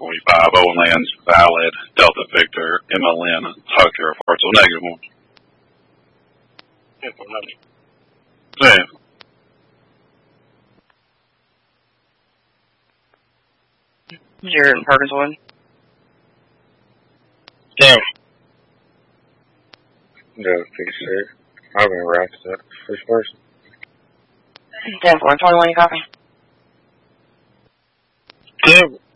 1045, Owen Lands, valid, Delta Victor, MLN, Hotel Airport, so negative one. Yeah. You're in Parkinsville? Yeah. No, fix it. I've been wrapped up. First person. 10-4, 21, you copy? Yeah.